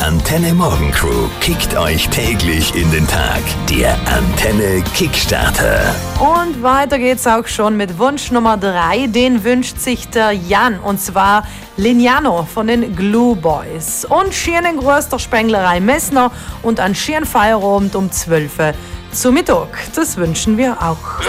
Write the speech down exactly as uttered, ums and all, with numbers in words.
Antenne Morgen Crew kickt euch täglich in den Tag. Der Antenne Kickstarter. Und weiter geht's auch schon mit Wunsch Nummer drei. Den wünscht sich der Jan, und zwar Lignano von den Glue Boys. Und schönen Gruß der Spenglerei Messner und einen schönen Feierabend um zwölf Uhr zu Mittag. Das wünschen wir auch.